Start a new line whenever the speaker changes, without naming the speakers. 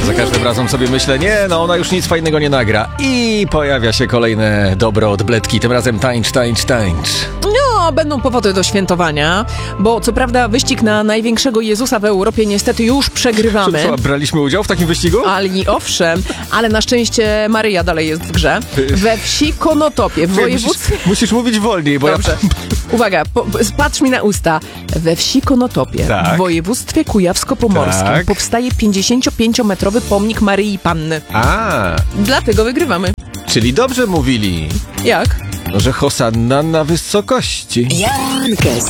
Za każdym razem sobie myślę, nie, no ona już nic fajnego nie nagra. I pojawia się kolejne dobro od Bledki, tym razem tańcz.
No, będą powody do świętowania, bo co prawda wyścig na największego Jezusa w Europie niestety już przegrywamy.
Co, braliśmy udział w takim wyścigu?
Ale owszem, ale na szczęście Maryja dalej jest w grze. We wsi Konotopie w województwie...
Musisz mówić wolniej, bo
Dobrze. Uwaga, patrz mi na usta. We wsi Konotopie w województwie kujawsko-pomorskim powstaje 55-metrowy pomnik Maryi Panny. Dlatego wygrywamy.
Czyli dobrze mówili.
Jak?
No, że hosanna na wysokości.